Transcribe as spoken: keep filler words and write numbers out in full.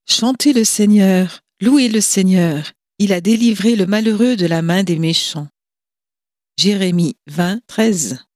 Chantez le Seigneur, louez le Seigneur, il a délivré le malheureux de la main des méchants. Jérémie vingt, treize.